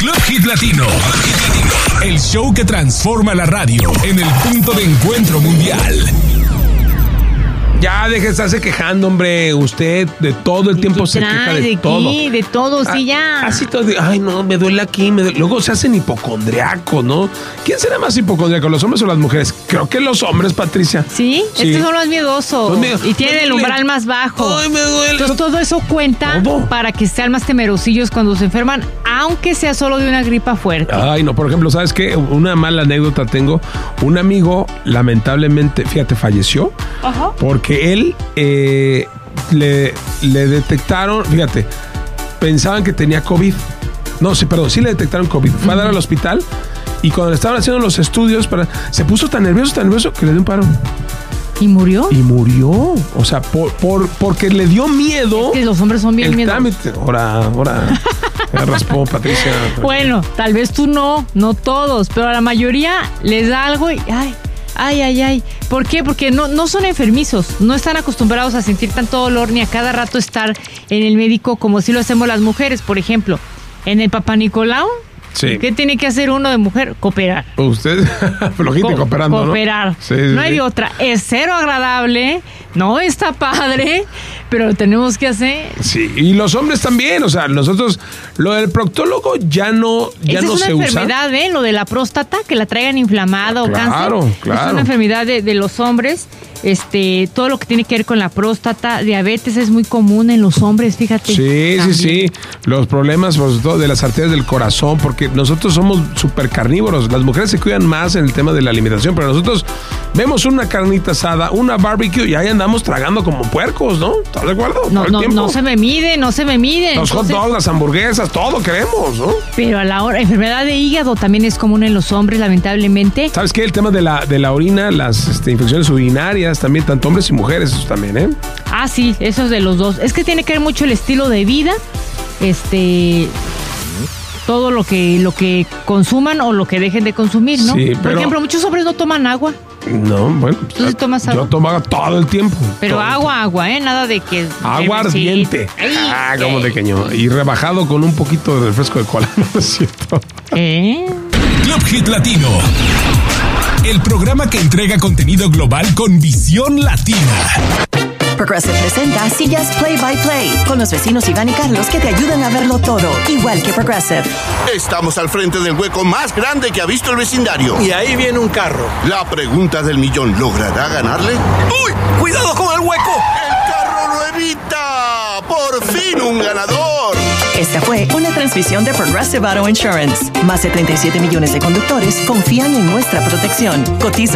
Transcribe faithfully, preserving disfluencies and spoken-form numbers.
Club Hit Latino. El show que transforma la radio en el punto de encuentro mundial. Ya, deje de estarse quejando, hombre. Usted de todo el tiempo se queja de, de todo. Aquí, de todo, sí, ya. Así todo. De, ay, no, me duele aquí. Me duele. Luego se hacen hipocondriacos, ¿no? ¿Quién será más hipocondriaco, los hombres o las mujeres? Creo que los hombres, Patricia. ¿Sí? Sí. Estos son los miedosos. Los miedo- y tienen el umbral más bajo. Ay, me duele. Entonces todo eso cuenta ¿Todo? para que sean más temerosillos cuando se enferman, aunque sea solo de una gripa fuerte. Ay, no, por ejemplo, ¿sabes qué? Una mala anécdota tengo. Un amigo, lamentablemente, fíjate, falleció. Ajá. Porque él eh, le, le detectaron, fíjate, pensaban que tenía COVID. No, sí, perdón, sí le detectaron COVID. Fue a dar al hospital y cuando le estaban haciendo los estudios, para, se puso tan nervioso, tan nervioso que le dio un paro. ¿Y murió? Y murió. O sea, por, por, porque le dio miedo. Es que los hombres son bien el miedosos. trámite. Ahora, ahora. Me raspó, Patricia. Bueno, tal vez tú no, no todos, pero a la mayoría les da algo y ay, ay, ay, ay. ¿Por qué? Porque no, no son enfermizos, no están acostumbrados a sentir tanto dolor ni a cada rato estar en el médico como si lo hacemos las mujeres, por ejemplo. En el Papá Nicolau, Sí. ¿qué tiene que hacer uno de mujer? Cooperar. Usted, flojito y Co- cooperando, ¿no? Cooperar. Sí, sí, no hay sí. de otra. Es cero agradable, no está padre, pero lo tenemos que hacer. Sí, y los hombres también, o sea, nosotros, lo del proctólogo ya no, ya Esa no es una se usa. enfermedad, ¿eh? Lo de la próstata, que la traigan inflamada o Claro, cáncer. claro. Es una enfermedad de, de los hombres. Este, todo lo que tiene que ver con la próstata, diabetes es muy común en los hombres, fíjate. Sí, sí, sí. Los problemas, por todo, de las arterias del corazón, porque nosotros somos súper carnívoros. Las mujeres se cuidan más en el tema de la alimentación, pero nosotros vemos una carnita asada, una barbecue y ahí andamos tragando como puercos, ¿no? ¿Estás de acuerdo? No, Todo el no, tiempo. no se me mide, no se me mide. Los hot Entonces, dogs, las hamburguesas, todo queremos, ¿no? pero a la hora, enfermedad de hígado también es común en los hombres, lamentablemente. ¿Sabes qué? El tema de la, de la orina, las este, infecciones urinarias, también, tanto hombres y mujeres, eso también, ¿eh? Ah, sí, eso es de los dos. Es que tiene que ver mucho el estilo de vida, este, todo lo que lo que consuman o lo que dejen de consumir, ¿no? Sí, Por pero- ejemplo, muchos hombres no toman agua, No, bueno. ¿Tú sí tomas agua? Yo tomaba todo el tiempo. pero todo el agua, agua, ¿eh? Nada de que... Agua Sí. ardiente. Ay, Ah, como ¿qué? de queño. Y rebajado con un poquito de refresco de cola, ¿no es cierto? ¿Eh? Club Hit Latino. El programa que entrega contenido global con visión latina. Progressive presenta Sillas Play by Play con los vecinos Iván y Carlos que te ayudan a verlo todo, igual que Progressive. Estamos al frente del hueco más grande que ha visto el vecindario. Y ahí viene un carro. La pregunta del millón, ¿logrará ganarle? ¡Uy! ¡Cuidado con el hueco! ¡El carro lo evita! ¡Por fin un ganador! Esta fue una transmisión de Progressive Auto Insurance. Más de treinta y siete millones de conductores confían en nuestra protección. Cotiza